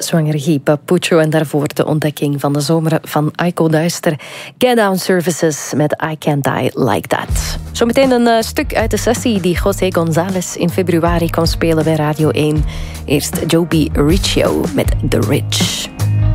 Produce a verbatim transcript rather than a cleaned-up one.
zwangere Guy Papucho. En daarvoor de ontdekking van de zomer van Aiko Duister. Get Down Services met I Can't Die Like That. Zometeen een uh, stuk uit de sessie die José González in februari kwam spelen bij Radio één. Eerst Joby Riccio met The Ridge.